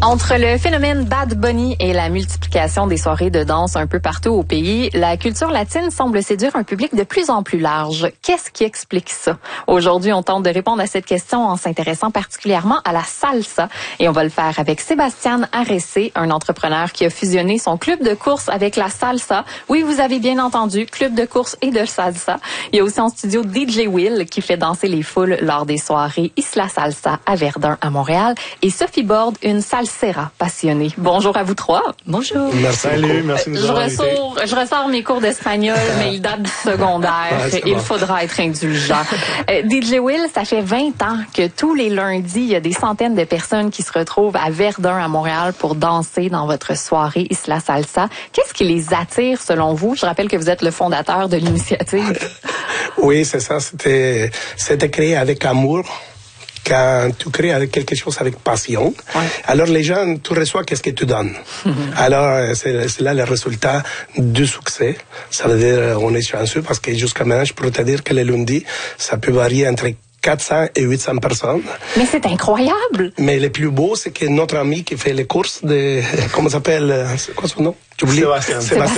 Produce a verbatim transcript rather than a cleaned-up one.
Entre le phénomène Bad Bunny et la multiplication des soirées de danse un peu partout au pays, la culture latine semble séduire un public de plus en plus large. Qu'est-ce qui explique ça? Aujourd'hui, on tente de répondre à cette question en s'intéressant particulièrement à la salsa. Et on va le faire avec Sébastien Arrese, un entrepreneur qui a fusionné son club de course avec la salsa. Oui, vous avez bien entendu, club de course et de salsa. Il y a aussi en studio D J Will qui fait danser les foules lors des soirées Isla Salsa à Verdun à Montréal. Et Sophie Borde, une salsera passionnée. Bonjour à vous trois. Bonjour. Merci. Salut, merci de nous Je avoir ressors, je ressors mes cours d'espagnol, mais ils datent du secondaire. Ouais, Il bon. faudra être indulgent. Euh, D J Will, ça fait vingt ans que tous les lundis, il y a des centaines de personnes qui se retrouvent à Verdun, à Montréal, pour danser dans votre soirée Isla Salsa. Qu'est-ce qui les attire, selon vous? Je rappelle que vous êtes le fondateur de l'initiative. Oui, c'est ça. C'était, c'était créé avec amour. Quand tu crées avec quelque chose avec passion, ouais. alors les gens, tu reçois qu'est-ce que tu donnes. Mm-hmm. Alors, c'est, c'est là le résultat du succès. Ça veut dire, on est chanceux parce que jusqu'à maintenant, je peux te dire que le lundi, ça peut varier entre quatre cents et huit cents personnes. Mais c'est incroyable! Mais le plus beau, c'est que notre ami qui fait les courses de, comment ça s'appelle, c'est quoi son nom? Sébastien. Sébastien.